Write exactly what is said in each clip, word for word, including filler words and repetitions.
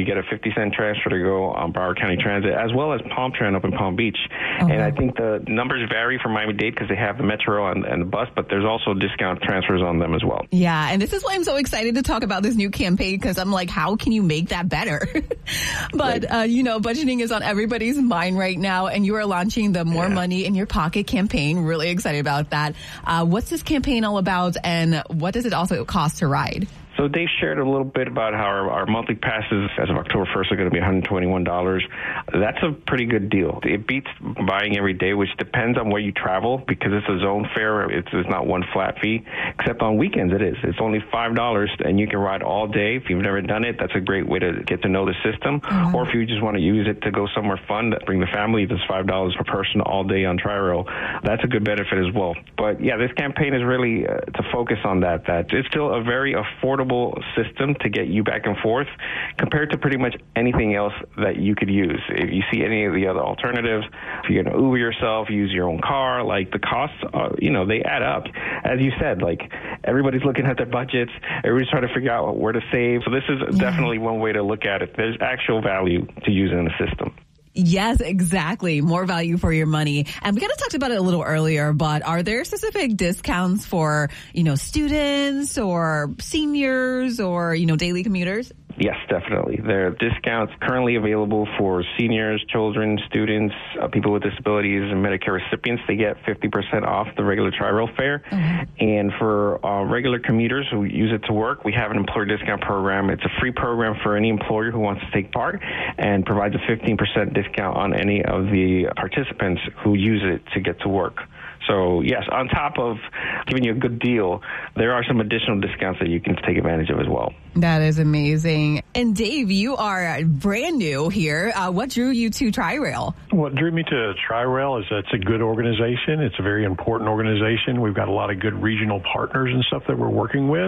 you get a fifty cent transfer to go on Broward County Transit, as well as Palm Tran up in Palm Beach. Uh-huh. And I think the numbers vary for Miami-Dade because they have the Metro and, and the bus, but there's also discount transfers on them as well. Yeah, and this is why I'm so excited to talk about this new campaign, because I'm like, how can you make that better? But, right. uh, you know, budgeting is on everybody's mind right now, and you are launching the More yeah. Money in Your Pocket campaign. Really excited about that. Uh, what's this campaign all about, and what does it also cost to ride? So Dave shared a little bit about how our, our monthly passes as of October first are going to be one hundred twenty-one dollars. That's a pretty good deal. It beats buying every day, which depends on where you travel because it's a zone fare. It's, it's not one flat fee, except on weekends it is. It's only five dollars, and you can ride all day. If you've never done it, that's a great way to get to know the system. Mm-hmm. Or if you just want to use it to go somewhere fun, bring the family, it's five dollars per person all day on Tri-Rail. That's a good benefit as well. But, yeah, this campaign is really uh, to focus on that, that it's still a very affordable system to get you back and forth compared to pretty much anything else that you could use. If you see any of the other alternatives, if you're going to Uber yourself, use your own car, like the costs, uh, you know, they add up. As you said, like everybody's looking at their budgets, everybody's trying to figure out where to save. So this is yeah. definitely one way to look at it. There's actual value to using the system. Yes, exactly. More value for your money. And we kind of talked about it a little earlier, but are there specific discounts for, you know, students or seniors or, you know, daily commuters? Yes, definitely. There are discounts currently available for seniors, children, students, uh, people with disabilities, and Medicare recipients. They get fifty percent off the regular Tri-Rail fare. Mm-hmm. And for uh, regular commuters who use it to work, we have an employer discount program. It's a free program for any employer who wants to take part and provides a fifteen percent discount on any of the participants who use it to get to work. So, yes, on top of giving you a good deal, there are some additional discounts that you can take advantage of as well. That is amazing. And Dave, you are brand new here. Uh, what drew you to Tri-Rail? What drew me to Tri-Rail is that it's a good organization. It's a very important organization. We've got a lot of good regional partners and stuff that we're working with.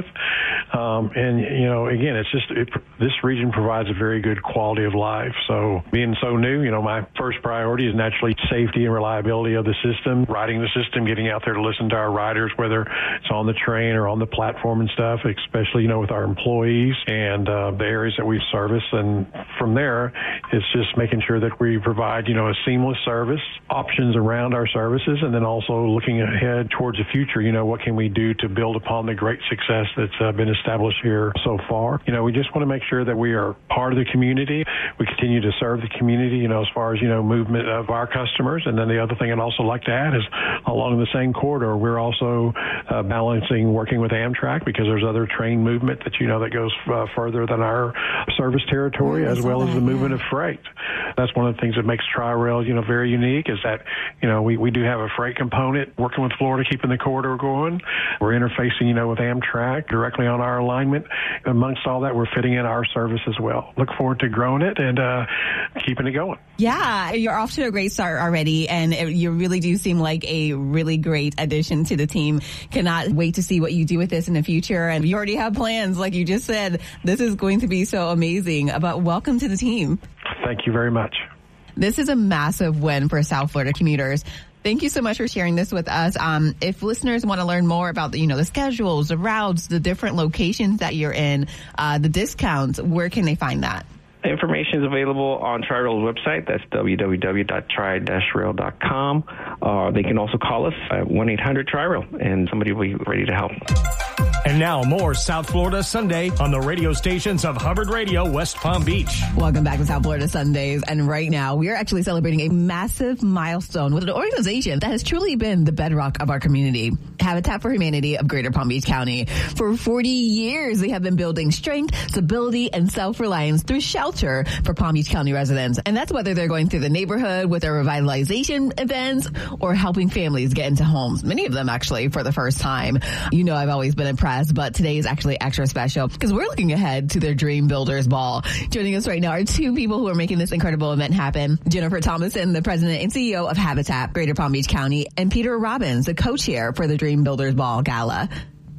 Um, and, you know, again, it's just it, this region provides a very good quality of life. So being so new, you know, my first priority is naturally safety and reliability of the system, riding the system, getting out there to listen to our riders, whether it's on the train or on the platform and stuff, especially, you know, with our employees and uh, the areas that we service. And from there, it's just making sure that we provide, you know, a seamless service, options around our services, and then also looking ahead towards the future. You know, what can we do to build upon the great success that's uh, been established here so far? You know, we just want to make sure that we are part of the community. We continue to serve the community, you know, as far as, you know, movement of our customers. And then the other thing I'd also like to add is along the same corridor, we're also uh, balancing working with Amtrak because there's other train movement that, you know, that goes uh, further than our service territory, as well as the movement of freight. That's one of the things that makes Tri-Rail, you know, very unique is that, you know, we, we do have a freight component working with Florida, keeping the corridor going. We're interfacing, you know, with Amtrak directly on our alignment. Amongst all that, we're fitting in our service as well. Look forward to growing it and uh, keeping it going. Yeah, you're off to a great start already, and it, you really do seem like a really great addition to the team. Cannot wait to see what you do with this in the future, and you already have plans, like you just said. This is going to be so amazing. But welcome to the team. Thank you very much. This is a massive win for South Florida commuters. Thank you so much for sharing this with us. Um, if listeners want to learn more about the, you know, the schedules, the routes, the different locations that you're in, uh, the discounts, where can they find that? Information is available on Tri-Rail's website. That's w w w dot tri dash rail dot com. Uh, they can also call us at one eight hundred Tri Rail, and somebody will be ready to help. And now more South Florida Sunday on the radio stations of Hubbard Radio, West Palm Beach. Welcome back to South Florida Sundays. And right now we are actually celebrating a massive milestone with an organization that has truly been the bedrock of our community, Habitat for Humanity of Greater Palm Beach County. For forty years, they have been building strength, stability, and self-reliance through shelter for Palm Beach County residents. And that's whether they're going through the neighborhood with their revitalization events or helping families get into homes, many of them actually for the first time. You know, I've always been impressed, but today is actually extra special because we're looking ahead to their Dream Builders Ball. Joining us right now are two people who are making this incredible event happen. Jennifer Thomason, the president and C E O of Habitat Greater Palm Beach County, and Peter Robbins, the co-chair for the Dream Builders Ball Gala.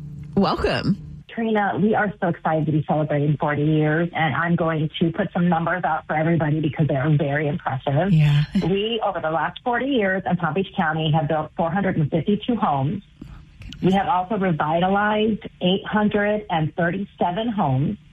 Welcome. Trina, we are so excited to be celebrating forty years, and I'm going to put some numbers out for everybody because they are very impressive. Yeah. We, over the last forty years in Palm Beach County, have built four hundred fifty-two homes. We have also revitalized eight hundred thirty-seven homes.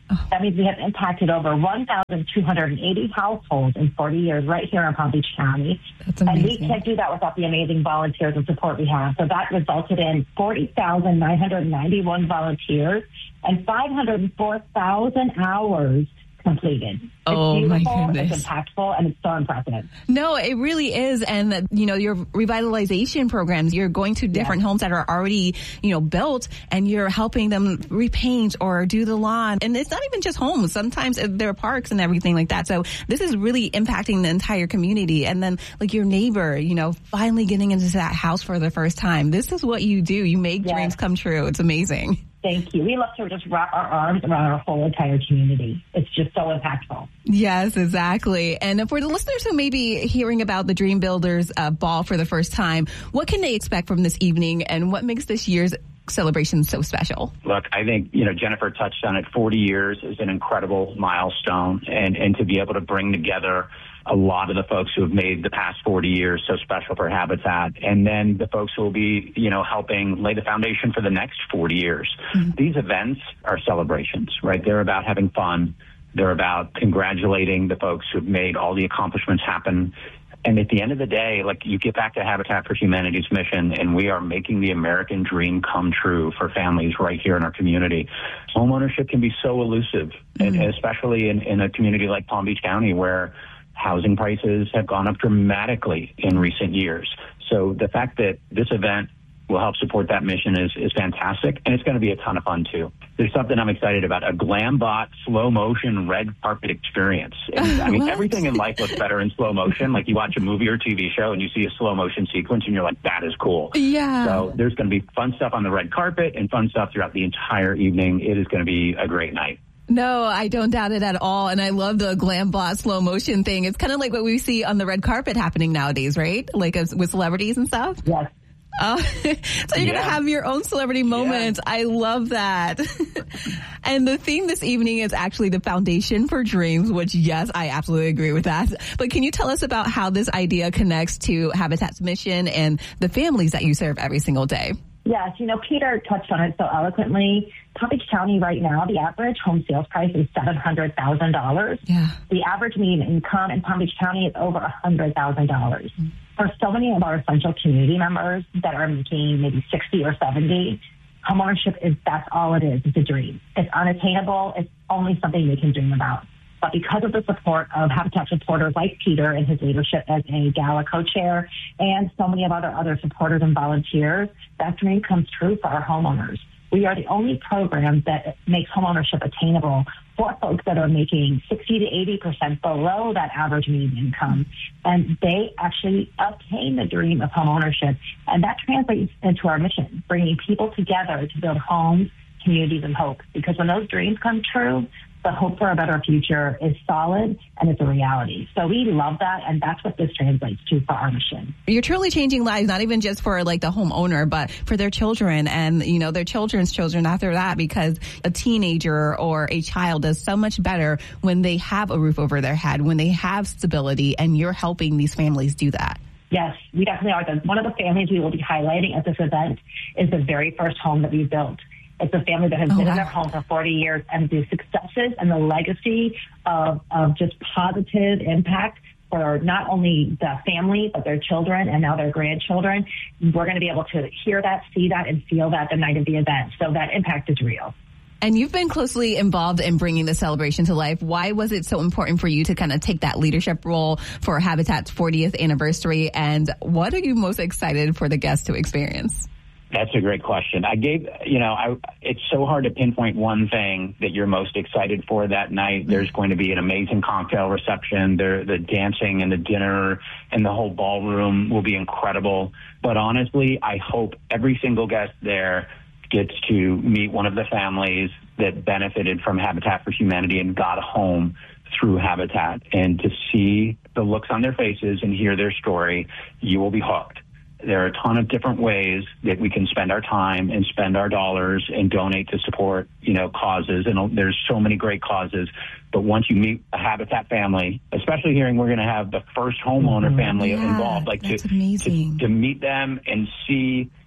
Oh. That means we have impacted over one thousand two hundred eighty households in forty years right here in Palm Beach County. That's amazing. And we can't do that without the amazing volunteers and support we have. So that resulted in forty thousand nine hundred ninety-one volunteers and five hundred four thousand hours completed. It's oh, beautiful, my goodness. It's impactful, and it's so impressive. No, it really is. And, you know, your revitalization programs, you're going to different yeah. homes that are already, you know, built, and you're helping them repaint or do the lawn. And it's not even just homes. Sometimes there are parks and everything like that. So this is really impacting the entire community. And then, like, your neighbor, you know, finally getting into that house for the first time. This is what you do. You make yes. dreams come true. It's amazing. Thank you. We love to just wrap our arms around our whole entire community. It's just so impactful. Yes, exactly. And for the listeners who may be hearing about the Dream Builders uh, Ball for the first time, what can they expect from this evening, and what makes this year's celebration so special? Look, I think, you know, Jennifer touched on it. forty years is an incredible milestone, and, and to be able to bring together a lot of the folks who have made the past forty years so special for Habitat, and then the folks who will be, you know, helping lay the foundation for the next forty years. Mm-hmm. These events are celebrations, right? They're about having fun. They're about congratulating the folks who've made all the accomplishments happen. And at the end of the day, like, you get back to Habitat for Humanity's mission, and we are making the American dream come true for families right here in our community. Homeownership can be so elusive, mm-hmm. and especially in, in a community like Palm Beach County, where housing prices have gone up dramatically in recent years. So the fact that this event will help support that mission is, is fantastic, and it's going to be a ton of fun, too. There's something I'm excited about, a GlamBot slow-motion red carpet experience. And, I mean, everything in life looks better in slow motion. Like, you watch a movie or T V show, and you see a slow-motion sequence, and you're like, that is cool. Yeah. So there's going to be fun stuff on the red carpet and fun stuff throughout the entire evening. It is going to be a great night. No, I don't doubt it at all. And I love the GlamBot slow motion thing. It's kind of like what we see on the red carpet happening nowadays, right? Like as, with celebrities and stuff. Yes. Uh, so you're yeah. going to have your own celebrity moments. Yeah. I love that. And the theme this evening is actually the Foundation for Dreams, which, yes, I absolutely agree with that. But can you tell us about how this idea connects to Habitat's mission and the families that you serve every single day? Yes, you know, Peter touched on it so eloquently. Palm Beach County right now, the average home sales price is seven hundred thousand dollars. Yeah. The average median income in Palm Beach County is over one hundred thousand dollars. Mm-hmm. For so many of our essential community members that are making maybe sixty or seventy, homeownership is, that's all it is. It's a dream. It's unattainable. It's only something they can dream about. But because of the support of Habitat supporters like Peter and his leadership as a gala co-chair, and so many of other other supporters and volunteers, that dream comes true for our homeowners. We are the only program that makes homeownership attainable for folks that are making sixty to eighty percent below that average median income. And they actually obtain the dream of homeownership. And that translates into our mission, bringing people together to build homes, communities, and hope. Because when those dreams come true, the hope for a better future is solid, and it's a reality. So we love that, and that's what this translates to for our mission. You're truly changing lives, not even just for like the homeowner, but for their children and, you know, their children's children after that, because a teenager or a child does so much better when they have a roof over their head, when they have stability, and you're helping these families do that. Yes, we definitely are. One of the families we will be highlighting at this event is the very first home that we built. It's a family that has oh, been wow. in their home for forty years, and the successes and the legacy of, of just positive impact for not only the family, but their children and now their grandchildren. We're going to be able to hear that, see that, and feel that the night of the event. So that impact is real. And you've been closely involved in bringing the celebration to life. Why was it so important for you to kind of take that leadership role for Habitat's fortieth anniversary? And what are you most excited for the guests to experience? That's a great question. I gave, you know, I, it's so hard to pinpoint one thing that you're most excited for that night. There's going to be an amazing cocktail reception. There, the dancing and the dinner and the whole ballroom will be incredible. But honestly, I hope every single guest there gets to meet one of the families that benefited from Habitat for Humanity and got home through Habitat. And to see the looks on their faces and hear their story, you will be hooked. There are a ton of different ways that we can spend our time and spend our dollars and donate to support, you know, causes. And there's so many great causes. But once you meet a Habitat family, especially hearing we're going to have the first homeowner family yeah, involved, like to, to to meet them and see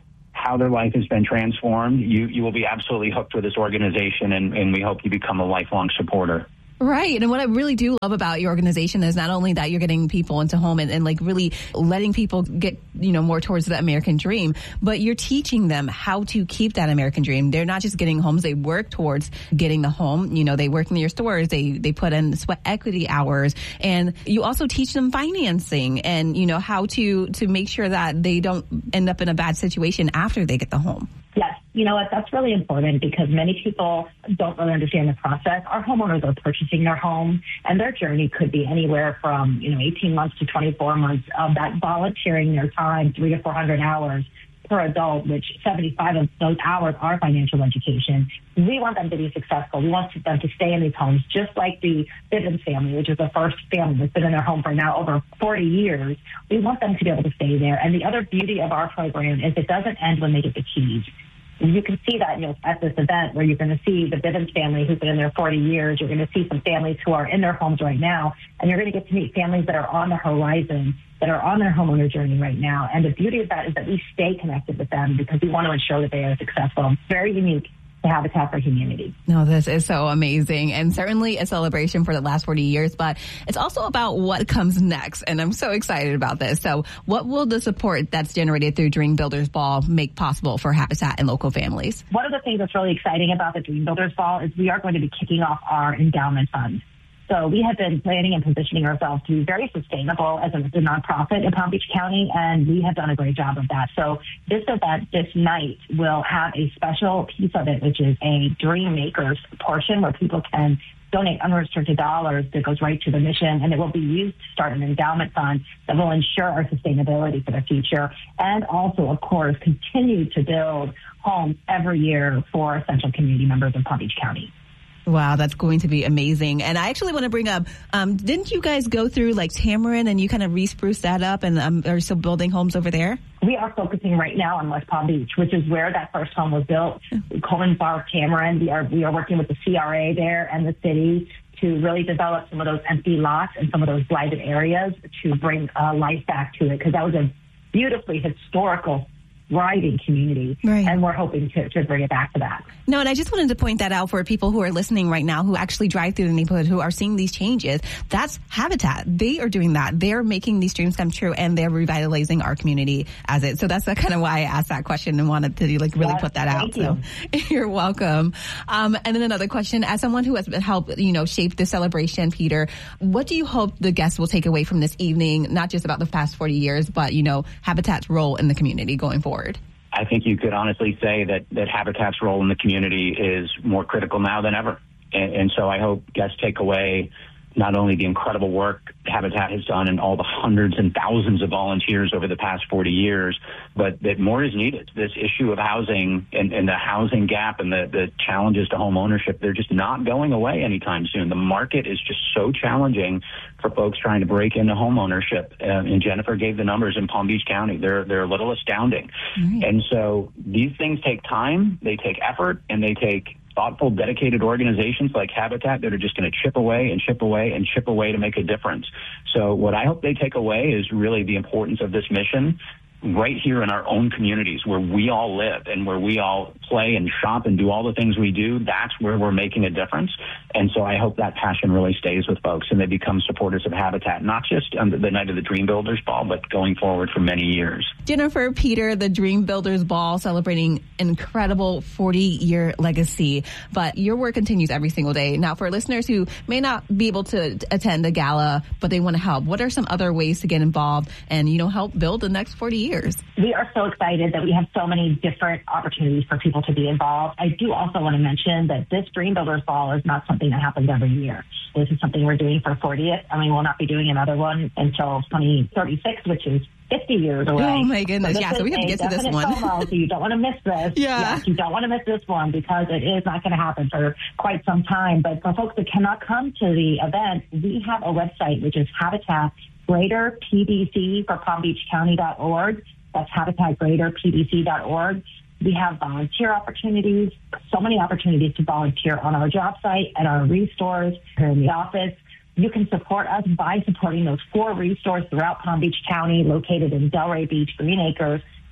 how their life has been transformed, you, you will be absolutely hooked with this organization, and, and we hope you become a lifelong supporter. Right. And what I really do love about your organization is not only that you're getting people into home and, and like really letting people get, you know, more towards the American dream, but you're teaching them how to keep that American dream. They're not just getting homes. They work towards getting the home. You know, they work in your stores. They, they put in sweat equity hours, and you also teach them financing and, you know, how to, to make sure that they don't end up in a bad situation after they get the home. Yes. You know what? That's really important because many people don't really understand the process. Our homeowners are purchasing their home, and their journey could be anywhere from, you know, eighteen months to twenty-four months of that volunteering their time, three to four hundred hours per adult, which seventy-five of those hours are financial education. We want them to be successful. We want them to stay in these homes, just like the Bivens family, which is the first family that's been in their home for now over forty years. We want them to be able to stay there. And the other beauty of our program is it doesn't end when they get the keys. You can see that, you know, at this event where you're going to see the Bivens family who's been in there forty years. You're going to see some families who are in their homes right now, and you're going to get to meet families that are on the horizon, that are on their homeowner journey right now. And the beauty of that is that we stay connected with them because we want to ensure that they are successful. It's very unique to Habitat for Humanity. No, this is so amazing, and certainly a celebration for the last forty years, but it's also about what comes next, and I'm so excited about this. So what will the support that's generated through Dream Builders Ball make possible for Habitat and local families? One of the things that's really exciting about the Dream Builders Ball is we are going to be kicking off our endowment fund. So we have been planning and positioning ourselves to be very sustainable as a, as a nonprofit in Palm Beach County, and we have done a great job of that. So this event this night will have a special piece of it, which is a Dream Makers portion where people can donate unrestricted dollars that goes right to the mission, and it will be used to start an endowment fund that will ensure our sustainability for the future and also, of course, continue to build homes every year for essential community members of Palm Beach County. Wow, that's going to be amazing. And I actually want to bring up, um, didn't you guys go through like Tamarind and you kind of re-spruce that up and um, are still building homes over there? We are focusing right now on West Palm Beach, which is where that first home was built. Coleman Park, Tamarind. We are we are working with the C R A there and the city to really develop some of those empty lots and some of those blighted areas to bring uh, life back to it, because that was a beautifully historical thriving community, right. And we're hoping to, to bring it back to that. No, and I just wanted to point that out for people who are listening right now who actually drive through the neighborhood, who are seeing these changes. That's Habitat. They are doing that. They're making these dreams come true, and they're revitalizing our community as it. So that's kind of why I asked that question and wanted to like really yes, put that out. You. So you're welcome. Um, and then another question, as someone who has helped, you know, shape the celebration, Peter, what do you hope the guests will take away from this evening, not just about the past forty years, but, you know, Habitat's role in the community going forward? I think you could honestly say that, that Habitat's role in the community is more critical now than ever. And, and so I hope guests take away not only the incredible work Habitat has done and all the hundreds and thousands of volunteers over the past forty years, but that more is needed. This issue of housing and, and the housing gap and the, the challenges to home ownership, they're just not going away anytime soon. The market is just so challenging for folks trying to break into home ownership. Uh, and Jennifer gave the numbers in Palm Beach County. They're, they're a little astounding. Mm-hmm. And so these things take time, they take effort, and they take thoughtful, dedicated organizations like Habitat that are just going to chip away and chip away and chip away to make a difference. So what I hope they take away is really the importance of this mission right here in our own communities where we all live and where we all play and shop and do all the things we do. That's where we're making a difference. And so I hope that passion really stays with folks and they become supporters of Habitat, not just on the night of the Dream Builders Ball, but going forward for many years. Jennifer, Peter, the Dream Builders Ball celebrating an incredible forty-year legacy, but your work continues every single day. Now, for listeners who may not be able to attend the gala, but they want to help, what are some other ways to get involved and, you know, help build the next forty years? We are so excited that we have so many different opportunities for people to be involved. I do also want to mention that this Dream Builders Ball is not something that happens every year. This is something we're doing for fortieth. I mean, we'll not be doing another one until twenty thirty-six, which is fifty years away. Oh, my goodness. So yeah, so we have to get to this one. FOMO, so you don't want to miss this. Yeah. Yes, you don't want to miss this one because it is not going to happen for quite some time. But for folks that cannot come to the event, we have a website, which is Habitat Greater P B C for Palm Beach County dot org. That's Habitat Greater P B C dot org. We have volunteer opportunities, so many opportunities to volunteer on our job site, at our restores, here in the office. You can support us by supporting those four restores throughout Palm Beach County, located in Delray Beach, Green Acres,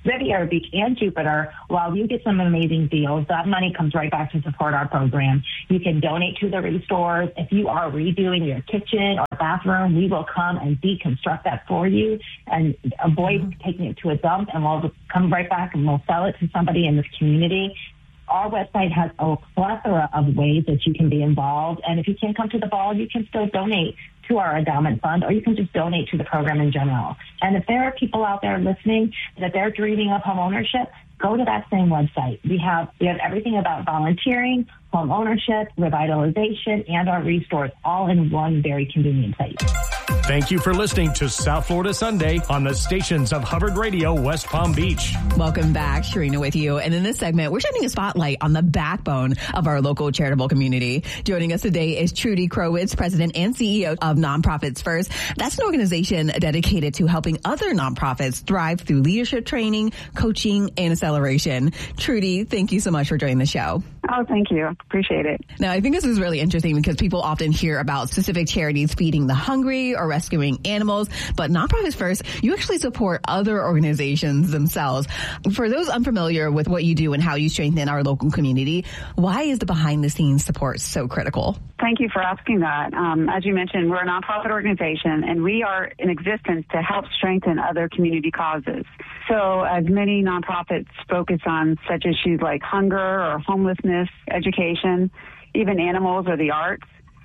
Riviera Beach and Jupiter, while you get some amazing deals, that money comes right back to support our program. You can donate to the restores. If you are redoing your kitchen or bathroom, we will come and deconstruct that for you and avoid mm-hmm. taking it to a dump, and we'll come right back and we'll sell it to somebody in this community. Our website has a plethora of ways that you can be involved. And if you can't come to the ball, you can still donate to our endowment fund, or you can just donate to the program in general. And if there are people out there listening that they're dreaming of home ownership, go to that same website. We have we have everything about volunteering, home ownership, revitalization, and our restores all in one very convenient place. Thank you for listening to South Florida Sunday on the stations of Hubbard Radio, West Palm Beach. Welcome back. Sharina with you. And in this segment, we're shining a spotlight on the backbone of our local charitable community. Joining us today is Trudy Krowitz, President and C E O of Nonprofits First. That's an organization dedicated to helping other nonprofits thrive through leadership training, coaching, and acceleration. Trudy, thank you so much for joining the show. Oh, thank you. Appreciate it. Now, I think this is really interesting because people often hear about specific charities feeding the hungry or rescuing animals, but Nonprofits First, you actually support other organizations themselves. For those unfamiliar with what you do and how you strengthen our local community, why is the behind-the-scenes support so critical? Thank you for asking that. Um, as you mentioned, we're a nonprofit organization, and we are in existence to help strengthen other community causes. So as many nonprofits focus on such issues like hunger or homelessness, education, even animals or the arts,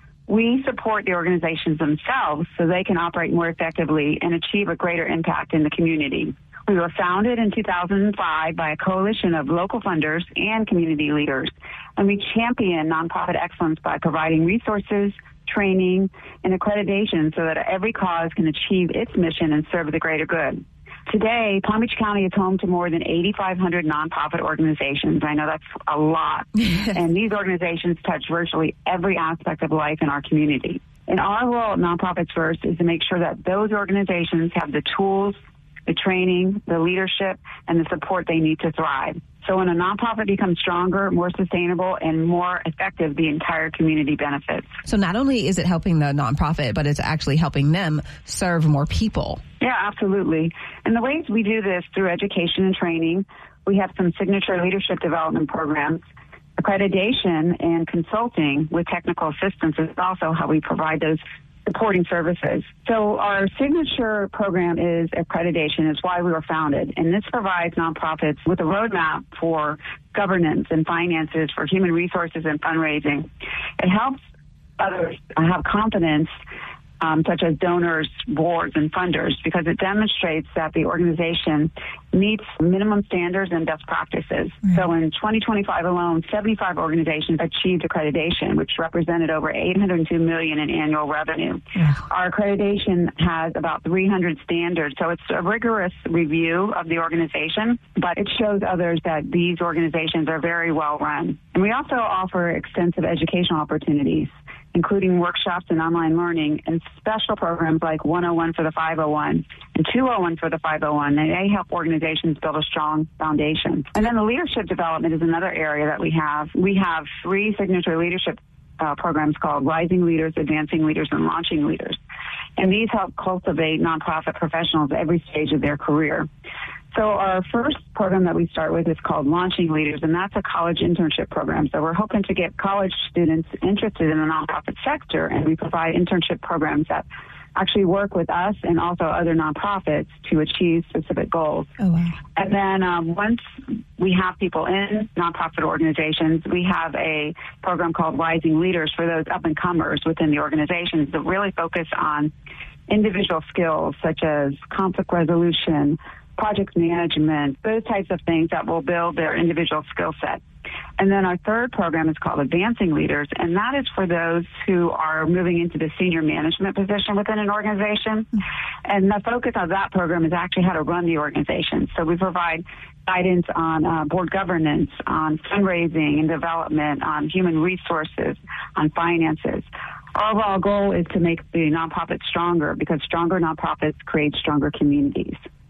we support the organizations themselves so they can operate more effectively and achieve a greater impact in the community. We were founded in two thousand five by a coalition of local funders and community leaders, and we champion nonprofit excellence by providing resources, training, and accreditation so that every cause can achieve its mission and serve the greater good. Today, Palm Beach County is home to more than eighty-five hundred nonprofit organizations. I know that's a lot. And these organizations touch virtually every aspect of life in our community. And our role at Nonprofits First is to make sure that those organizations have the tools, the training, the leadership, and the support they need to thrive. So when a nonprofit becomes stronger, more sustainable, and more effective, the entire community benefits. So not only is it helping the nonprofit, but it's actually helping them serve more people. Yeah, absolutely. And the ways we do this through education and training, we have some signature leadership development programs. Accreditation and consulting with technical assistance is also how we provide those supporting services. So our signature program is accreditation. It's why we were founded. And this provides nonprofits with a roadmap for governance and finances, for human resources and fundraising. It helps others have confidence, um, such as donors, boards, and funders, because it demonstrates that the organization meets minimum standards and best practices. Mm-hmm. So in twenty twenty-five alone, seventy-five organizations achieved accreditation, which represented over eight hundred two million dollars in annual revenue. Mm-hmm. Our accreditation has about three hundred standards, so it's a rigorous review of the organization, but it shows others that these organizations are very well run. And we also offer extensive educational opportunities, including workshops and online learning, and special programs like one oh one for the five oh one and two oh one for the five oh one. And they help organizations build a strong foundation. And then the leadership development is another area that we have. We have three signature leadership uh, programs called Rising Leaders, Advancing Leaders, and Launching Leaders. And these help cultivate nonprofit professionals at every stage of their career. So our first program that we start with is called Launching Leaders, and that's a college internship program. So we're hoping to get college students interested in the nonprofit sector, and we provide internship programs that actually work with us and also other nonprofits to achieve specific goals. Oh, wow. And then um, once we have people in nonprofit organizations, we have a program called Rising Leaders for those up-and-comers within the organizations that really focus on individual skills such as conflict resolution, project management, those types of things that will build their individual skill set. And then our third program is called Advancing Leaders, and that is for those who are moving into the senior management position within an organization. And the focus of that program is actually how to run the organization. So we provide guidance on uh, board governance, on fundraising and development, on human resources, on finances. Our overall goal is to make the nonprofit stronger, because stronger nonprofits create stronger communities.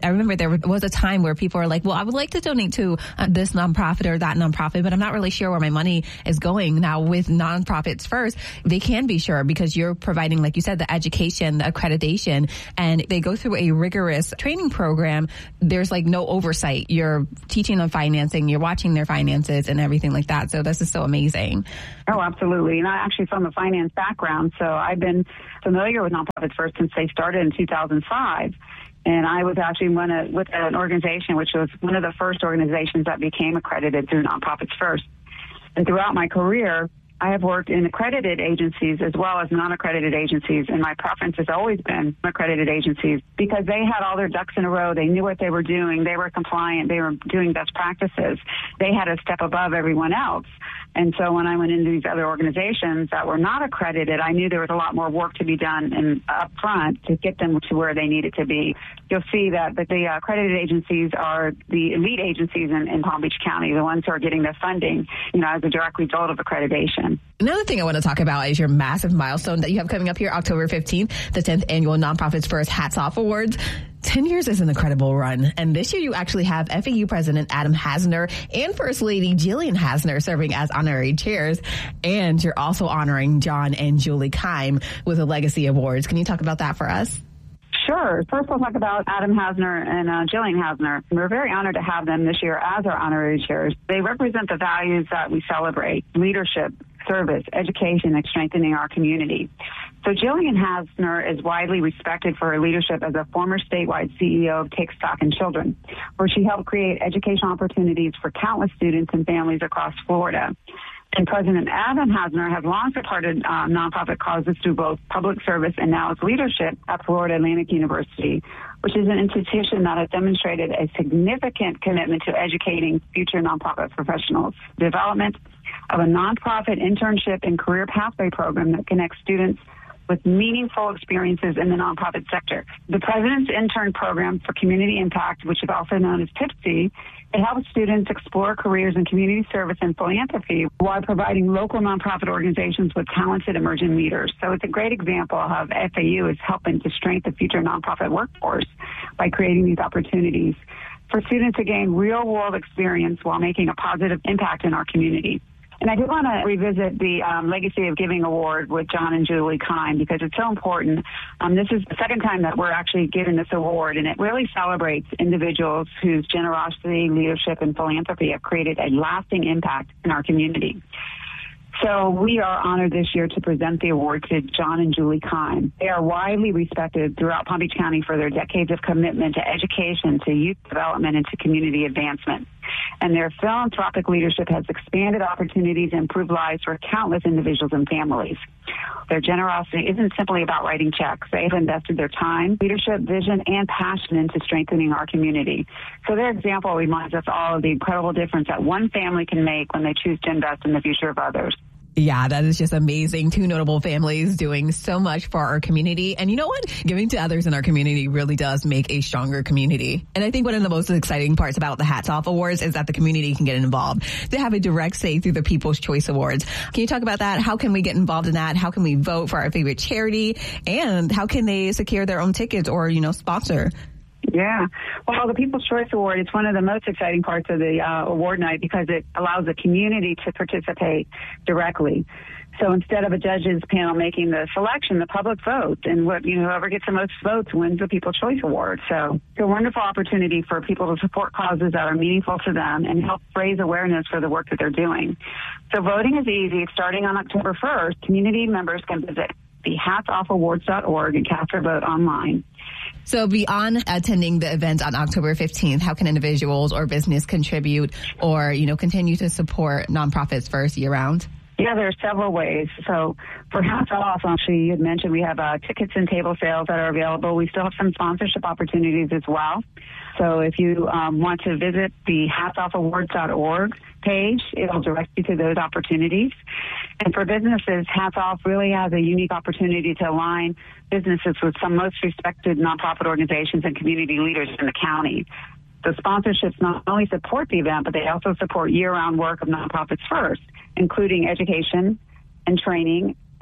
I remember there was a time where people were like, well, I would like to donate to uh, this nonprofit or that nonprofit, but I'm not really sure where my money is going. Now with Nonprofits First, they can be sure because you're providing, like you said, the education, the accreditation, and they go through a rigorous training program. There's like no oversight. You're teaching them financing, you're watching their finances and everything like that. So this is so amazing. Oh, absolutely. And I'm actually from a finance background, so I've been familiar with Nonprofits First since they started in two thousand five. And I was actually one of, with an organization which was one of the first organizations that became accredited through Nonprofits First. And throughout my career, I have worked in accredited agencies as well as non-accredited agencies, and my preference has always been accredited agencies because they had all their ducks in a row. They knew what they were doing. They were compliant. They were doing best practices. They had a step above everyone else. And so when I went into these other organizations that were not accredited, I knew there was a lot more work to be done in, up front to get them to where they needed to be. You'll see that, that the accredited agencies are the elite agencies in, in Palm Beach County, the ones who are getting their funding, you know, as a direct result of accreditation. Another thing I want to talk about is your massive milestone that you have coming up here, October fifteenth, the tenth annual Nonprofits First Hats Off Awards. ten years is an incredible run. And this year you actually have F A U President Adam Hasner and First Lady Jillian Hasner serving as honorary chairs. And you're also honoring John and Julie Keim with the Legacy Awards. Can you talk about that for us? Sure. First, we'll talk about Adam Hasner and uh, Jillian Hasner. We're very honored to have them this year as our honorary chairs. They represent the values that we celebrate: leadership, service, education, and strengthening our community. So Jillian Hasner is widely respected for her leadership as a former statewide C E O of Take Stock in Children, where she helped create educational opportunities for countless students and families across Florida. And President Adam Hasner has long supported uh, nonprofit causes through both public service and now its leadership at Florida Atlantic University, which is an institution that has demonstrated a significant commitment to educating future nonprofit professionals. Development of a nonprofit internship and career pathway program that connects students with meaningful experiences in the nonprofit sector. The President's Intern Program for Community Impact, which is also known as TIPSY, it helps students explore careers in community service and philanthropy while providing local nonprofit organizations with talented emerging leaders. So it's a great example of how F A U is helping to strengthen the future nonprofit workforce by creating these opportunities for students to gain real-world experience while making a positive impact in our community. And I do want to revisit the um, Legacy of Giving Award with John and Julie Keim because it's so important. Um, this is the second time that we're actually giving this award, and it really celebrates individuals whose generosity, leadership, and philanthropy have created a lasting impact in our community. So we are honored this year to present the award to John and Julie Keim. They are widely respected throughout Palm Beach County for their decades of commitment to education, to youth development, and to community advancement. And their philanthropic leadership has expanded opportunities and improved lives for countless individuals and families. Their generosity isn't simply about writing checks. They have invested their time, leadership, vision, and passion into strengthening our community. So their example reminds us all of the incredible difference that one family can make when they choose to invest in the future of others. Yeah, that is just amazing. Two notable families doing so much for our community. And you know what? Giving to others in our community really does make a stronger community. And I think one of the most exciting parts about the Hats Off Awards is that the community can get involved. They have a direct say through the People's Choice Awards. Can you talk about that? How can we get involved in that? How can we vote for our favorite charity? And how can they secure their own tickets or, you know, sponsor? Yeah. Well, the People's Choice Award is one of the most exciting parts of the uh, award night because it allows the community to participate directly. So instead of a judges panel making the selection, the public votes, and what, you know, whoever gets the most votes wins the People's Choice Award. So it's a wonderful opportunity for people to support causes that are meaningful to them and help raise awareness for the work that they're doing. So voting is easy. Starting on October first, community members can visit the hats off awards dot org and cast their vote online. So beyond attending the event on October fifteenth, how can individuals or business contribute or, you know, continue to support Nonprofits First year round? Yeah, there are several ways. So for Hats Off, actually, you had mentioned we have uh, tickets and table sales that are available. We still have some sponsorship opportunities as well. So if you um, want to visit the hats off awards dot org page, it'll direct you to those opportunities. And for businesses, Hats Off really has a unique opportunity to align businesses with some most respected nonprofit organizations and community leaders in the county. The sponsorships not only support the event, but they also support year-round work of Nonprofits First, including education and training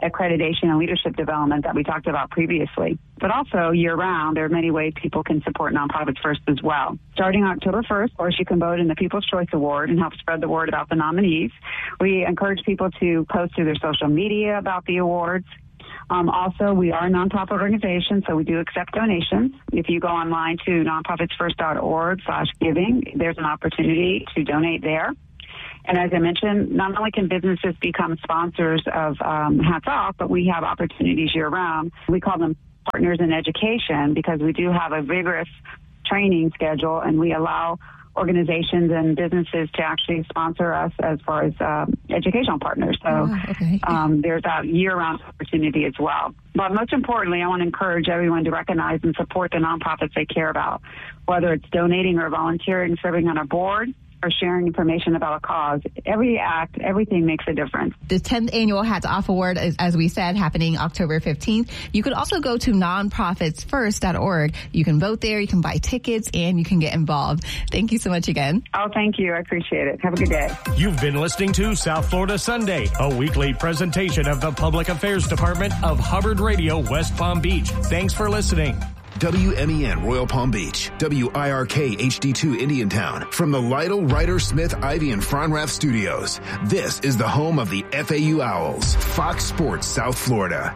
accreditation and leadership development that we talked about previously. But also year-round, there are many ways people can support Nonprofits First as well. Starting October first, of course, you can vote in the People's Choice Award and help spread the word about the nominees. We encourage people to post to their social media about the awards. Um, also, we are a nonprofit organization, so we do accept donations. If you go online to nonprofits first dot org slash giving, there's an opportunity to donate there. And as I mentioned, not only can businesses become sponsors of um, Hats Off, but we have opportunities year-round. We call them partners in education because we do have a vigorous training schedule, and we allow organizations and businesses to actually sponsor us as far as um, educational partners. So oh, okay. um, there's a year-round opportunity as well. But most importantly, I want to encourage everyone to recognize and support the nonprofits they care about, whether it's donating or volunteering, serving on a board, or sharing information about a cause. Every act, everything makes a difference. The tenth Annual Hats Off Award is, as we said, happening October fifteenth. You could also go to nonprofits first dot org. You can vote there, you can buy tickets, and you can get involved. Thank you so much again. Oh, thank you. I appreciate it. Have a good day. You've been listening to South Florida Sunday, a weekly presentation of the Public Affairs Department of Hubbard Radio, West Palm Beach. Thanks for listening. W M E N Royal Palm Beach, W I R K H D two Indiantown. From the Lytle, Ryder, Smith, Ivy, and Fronrath studios, this is the home of the F A U Owls, Fox Sports South Florida.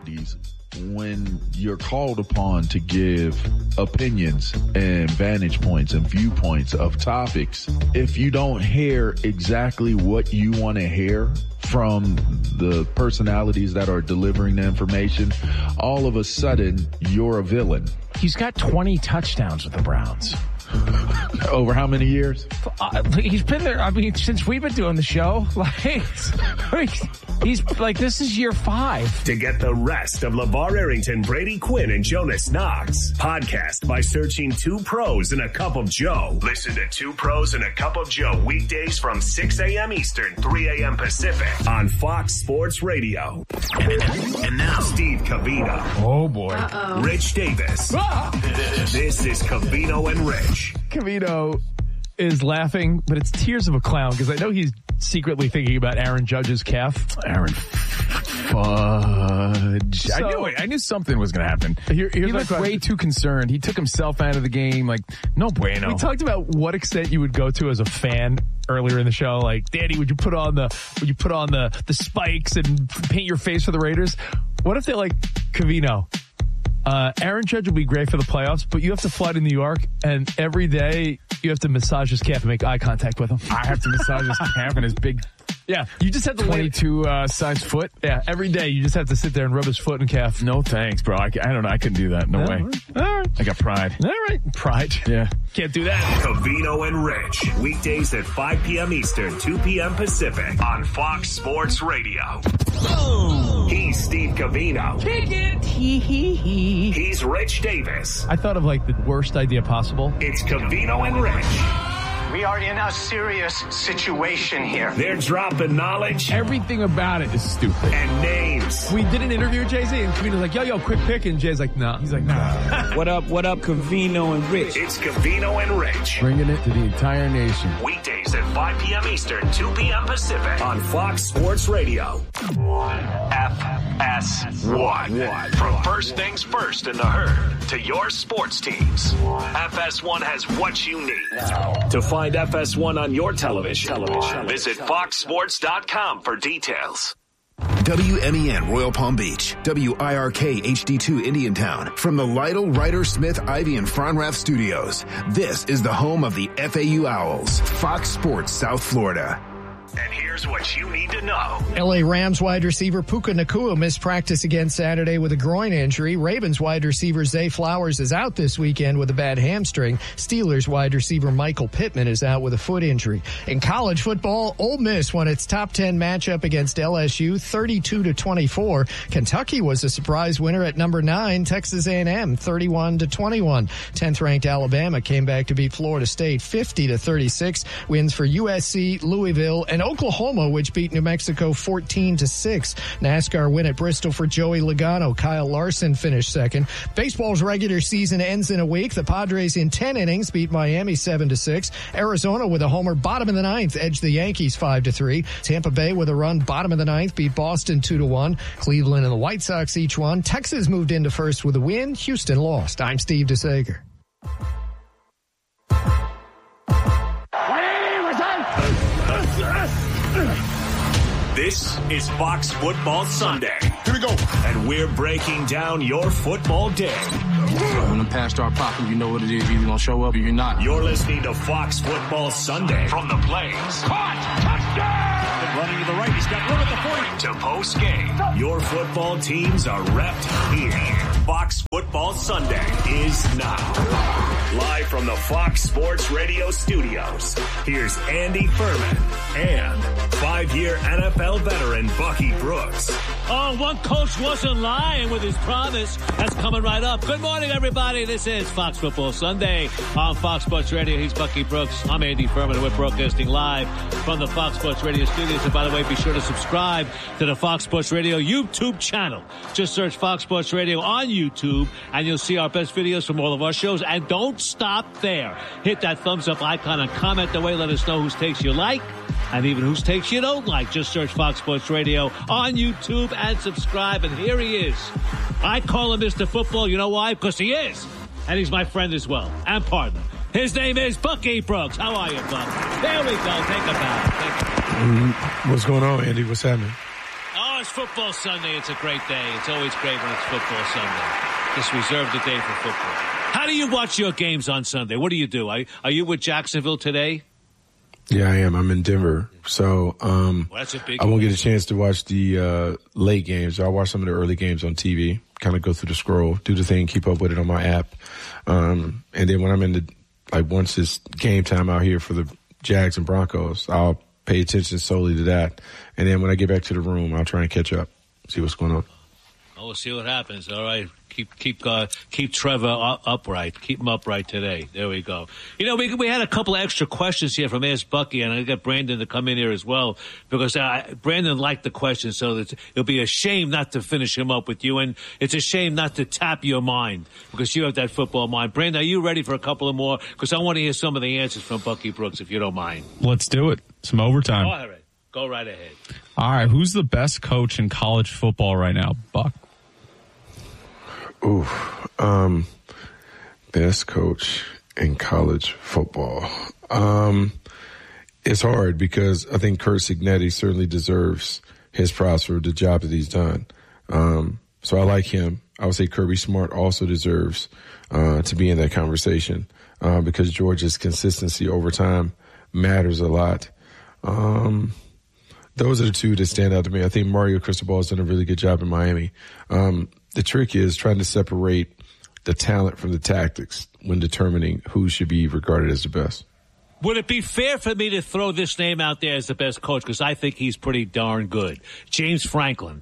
When you're called upon to give opinions and vantage points and viewpoints of topics, if you don't hear exactly what you want to hear from the personalities that are delivering the information, all of a sudden you're a villain. He's got twenty touchdowns with the Browns. Over how many years? Uh, he's been there, I mean, since we've been doing the show. Like, he's like, this is year five. To get the rest of LeVar Arrington, Brady Quinn, and Jonas Knox, podcast by searching Two Pros and a Cup of Joe. Listen to Two Pros and a Cup of Joe weekdays from six a.m. Eastern, three a.m. Pacific on Fox Sports Radio. And, and now, Steve Covino. Oh, boy. Uh-oh. Rich Davis. Ah! This is Covino and Rich. Covino is laughing, but it's tears of a clown because I know he's secretly thinking about Aaron Judge's calf. Aaron Fudge. So, I knew it. I knew something was going to happen. Here, he looked way too concerned. He took himself out of the game. Like, no bueno. We talked about what extent you would go to as a fan earlier in the show. Like, Danny, would you put on the would you put on the the spikes and paint your face for the Raiders? What if they're like, Covino? Uh, Aaron Judge will be great for the playoffs, but you have to fly to New York, and every day you have to massage his calf and make eye contact with him. I have to massage his calf and his big, yeah, you just have to twenty-two uh, size foot. Yeah, every day you just have to sit there and rub his foot and calf. No thanks, bro. I, I don't know. I couldn't do that. No All way. Right. All right. I got pride. All right. Pride. Yeah. Can't do that. Covino and Rich. Weekdays at five p.m. Eastern, two p.m. Pacific on Fox Sports Radio. Oh. He's Steve Covino. Kick it. Hee hee hee. He's Rich Davis. I thought of like the worst idea possible. It's Covino and Rich. We are in a serious situation here. They're dropping knowledge. Everything about it is stupid. And names. We did an interview with Jay-Z, and Covino's like, yo, yo, quick pick. And Jay's like, nah. He's like, nah. What up, what up, Covino and Rich? It's Covino and Rich. Bringing it to the entire nation. Weekdays at five p.m. Eastern, two p.m. Pacific on Fox Sports Radio. F S one. From first things first in the herd to your sports teams. F S one has what you need. To find F S one on your television, television. Visit fox sports dot com for details. W M E N Royal Palm Beach, W I R K H D two Indiantown. From the Lytle, Ryder, Smith, Ivy, and Fronrath studios, this is the home of the F A U Owls, Fox Sports South Florida. And here's what you need to know. L A Rams wide receiver Puka Nacua missed practice again Saturday with a groin injury. Ravens wide receiver Zay Flowers is out this weekend with a bad hamstring. Steelers wide receiver Michael Pittman is out with a foot injury. In college football, Ole Miss won its top ten matchup against L S U thirty-two to twenty-four. Kentucky was a surprise winner at number nine, Texas A and M thirty-one to twenty-one. tenth ranked Alabama came back to beat Florida State fifty to thirty-six. Wins for U S C, Louisville, and and Oklahoma, which beat New Mexico fourteen to six. NASCAR win at Bristol for Joey Logano. Kyle Larson finished second. Baseball's regular season ends in a week. The Padres in ten innings beat Miami seven to six. Arizona with a homer bottom of the ninth edged the Yankees five to three. Tampa Bay with a run bottom of the ninth beat Boston two to one. Cleveland and the White Sox each won. Texas moved into first with a win. Houston lost. I'm Steve DeSager. This is Fox Football Sunday. Here we go. And we're breaking down your football day. When the pass start popping, you know what it is. You're either going to show up or you're not. You're listening to Fox Football Sunday from the Blaze. Caught! Touchdown! Running to the right. He's got room at the forty. To post game. Your football teams are repped here. Fox Football Sunday is now. Live from the Fox Sports Radio studios, here's Andy Furman and five-year N F L veteran Bucky Brooks. Oh, one coach wasn't lying with his promise. That's coming right up. Good morning, everybody. This is Fox Football Sunday on Fox Sports Radio. He's Bucky Brooks. I'm Andy Furman. We're broadcasting live from the Fox Sports Radio studios. And by the way, be sure to subscribe to the Fox Sports Radio YouTube channel. Just search Fox Sports Radio on YouTube, and you'll see our best videos from all of our shows. And don't stop there. Hit that thumbs up icon and comment away. Let us know whose takes you like and even whose takes you don't like. Just search Fox Sports Radio on YouTube and subscribe. And here he is. I call him Mister Football. You know why? Because he is. And he's my friend as well and partner. His name is Bucky Brooks. How are you, Buck? There we go. Take a bow. Take a bow. Mm, what's going on, Andy? What's happening? Oh, it's football Sunday. It's a great day. It's always great when it's football Sunday. Just reserve the day for football. How do you watch your games on Sunday? What do you do? Are, are you with Jacksonville today? Yeah, I am. I'm in Denver. So um, well, that's a big I won't get a chance to watch the uh, late games. I'll watch some of the early games on T V, kind of go through the scroll, do the thing, keep up with it on my app. Um, and then when I'm in the, like once it's game time out here for the Jags and Broncos, I'll pay attention solely to that. And then when I get back to the room, I'll try and catch up, see what's going on. Oh, we'll see what happens. All right. Keep keep uh, keep Trevor up, upright. Keep him upright today. There we go. You know, we we had a couple of extra questions here from Ask Bucky, and I got Brandon to come in here as well because uh, Brandon liked the question, so that it'll be a shame not to finish him up with you, and it's a shame not to tap your mind because you have that football mind. Brandon, are you ready for a couple of more? Because I want to hear some of the answers from Bucky Brooks, if you don't mind. Let's do it. Some overtime. All right. Go right ahead. All right. Who's the best coach in college football right now, Buck? Ooh, um, best coach in college football. Um, it's hard because I think Curt Cignetti certainly deserves his props for the job that he's done. Um, so I like him. I would say Kirby Smart also deserves uh, to be in that conversation uh, because Georgia's consistency over time matters a lot. Um, those are the two that stand out to me. I think Mario Cristobal has done a really good job in Miami. Um, The trick is trying to separate the talent from the tactics when determining who should be regarded as the best. Would it be fair for me to throw this name out there as the best coach? Because I think he's pretty darn good. James Franklin.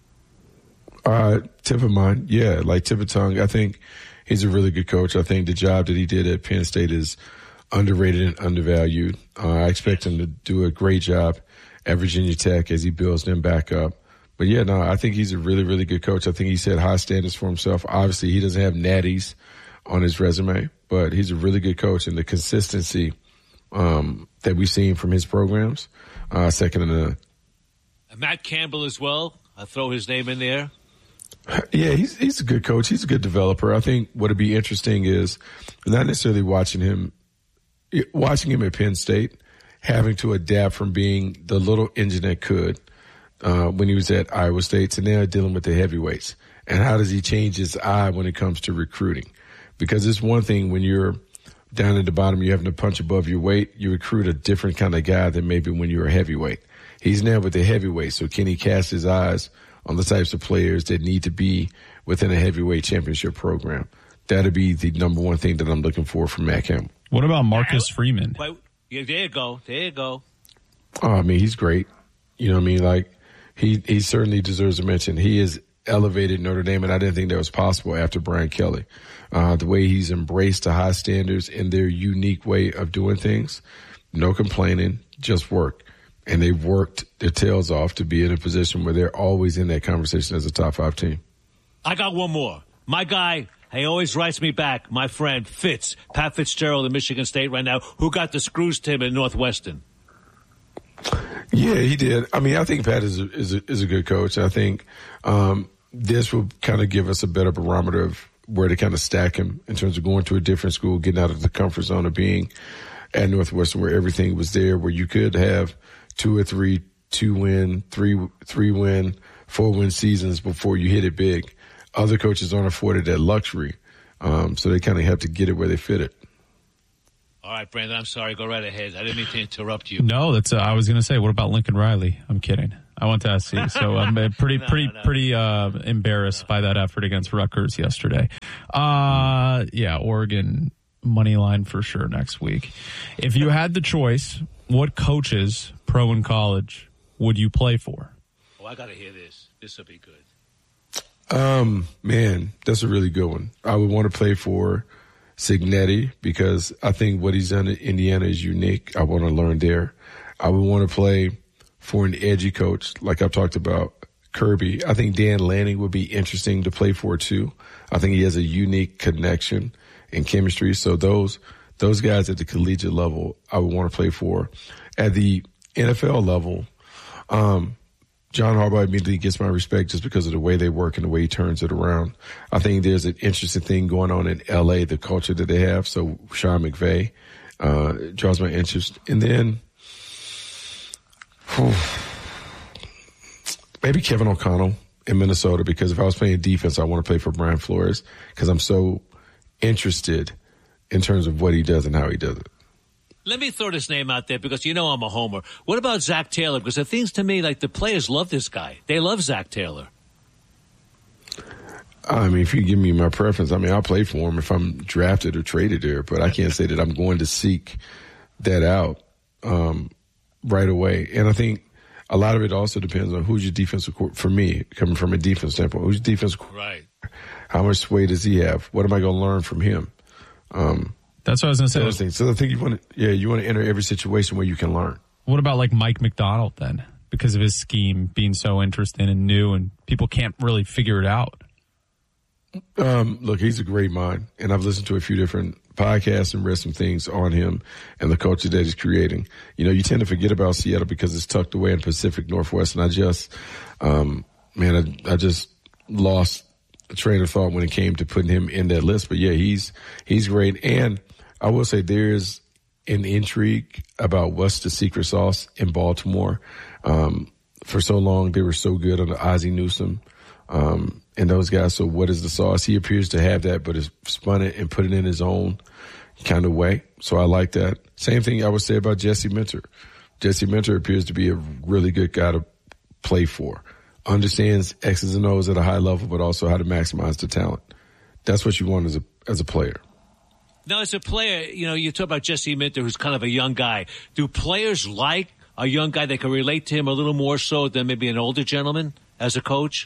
Uh, tip of mind. Yeah, like tip of tongue. I think he's a really good coach. I think the job that he did at Penn State is underrated and undervalued. Uh, I expect him to do a great job at Virginia Tech as he builds them back up. But, yeah, no, I think he's a really, really good coach. I think he set high standards for himself. Obviously, he doesn't have natties on his resume, but he's a really good coach. And the consistency um, that we've seen from his programs, uh, second to none. Matt Campbell as well. I'll throw his name in there. Yeah, he's he's a good coach. He's a good developer. I think what would be interesting is not necessarily watching him, watching him at Penn State, having to adapt from being the little engine that could Uh, when he was at Iowa State to now dealing with the heavyweights. And how does he change his eye when it comes to recruiting? Because it's one thing when you're down at the bottom, you're having to punch above your weight. You recruit a different kind of guy than maybe when you're a heavyweight. He's now with the heavyweight. So can he cast his eyes on the types of players that need to be within a heavyweight championship program? That'd be the number one thing that I'm looking for from Matt Campbell. What about Marcus Freeman? Wait, yeah, there you go. There you go. Oh, I mean, he's great. You know what I mean? Like, He he certainly deserves a mention. He has elevated Notre Dame, and I didn't think that was possible after Brian Kelly. Uh, the way he's embraced the high standards and their unique way of doing things, no complaining, just work. and they've worked their tails off to be in a position where they're always in that conversation as a top five team. I got one more. My guy, he always writes me back, my friend Fitz, Pat Fitzgerald in Michigan State right now, who got the screws to him in Northwestern. Yeah, he did. I mean, I think Pat is a, is a, is a good coach. I think um, this will kind of give us a better barometer of where to kind of stack him in terms of going to a different school, getting out of the comfort zone of being at Northwestern where everything was there, where you could have two or three, two win, three, three win, four win seasons before you hit it big. Other coaches aren't afforded that luxury. Um, so they kind of have to get it where they fit it. All right, Brandon, I'm sorry. Go right ahead. I didn't mean to interrupt you. No, that's. Uh, I was going to say, what about Lincoln Riley? I'm kidding. I went to S C, so I'm uh, pretty, no, pretty, no, no. pretty uh, embarrassed no. by that effort against Rutgers yesterday. Uh, yeah, Oregon money line for sure next week. If you had the choice, what coaches, pro and college, would you play for? Oh, I got to hear this. This will be good. Um, man, that's a really good one. I would want to play for Cignetti because I think what he's done at Indiana is unique. I want to learn there. I would want to play for an edgy coach, like I've talked about, Kirby. I think Dan Lanning would be interesting to play for too. I think he has a unique connection and chemistry. So those those guys at the collegiate level, I would want to play for. At the N F L level, um, John Harbaugh immediately gets my respect just because of the way they work and the way he turns it around. I think there's an interesting thing going on in L A, the culture that they have. So Sean McVay uh, draws my interest. And then whew, maybe Kevin O'Connell in Minnesota, because if I was playing defense, I want to play for Brian Flores because I'm so interested in terms of what he does and how he does it. Let me throw this name out there because you know I'm a homer. What about Zach Taylor? Because it seems to me like the players love this guy. They love Zach Taylor. I mean, if you give me my preference, I mean, I'll play for him if I'm drafted or traded there, but I can't say that I'm going to seek that out um, right away. And I think a lot of it also depends on who's your defensive coordinator. For me, coming from a defense standpoint, who's your defensive coordinator? Right. How much sway does he have? What am I going to learn from him? Um, That's what I was going to say. So I think you want to, yeah, you want to enter every situation where you can learn. What about like Mike McDonald then? Because of his scheme being so interesting and new and people can't really figure it out. Um, look, he's a great mind, and I've listened to a few different podcasts and read some things on him and the culture that he's creating. You know, you tend to forget about Seattle because it's tucked away in Pacific Northwest, and I just, um, man, I, I just lost a train of thought when it came to putting him in that list. But yeah, he's he's great, and I will say there's an intrigue about what's the secret sauce in Baltimore. Um, for so long, they were so good under Ozzie Newsome. Um, and those guys, so what is the sauce? He appears to have that, but has spun it and put it in his own kind of way. So I like that. Same thing I would say about Jesse Minter. Jesse Minter appears to be a really good guy to play for. Understands X's and O's at a high level, but also how to maximize the talent. That's what you want as a as a player. Now, as a player, you know, you talk about Jesse Minter, who's kind of a young guy. Do players like a young guy that can relate to him a little more so than maybe an older gentleman as a coach?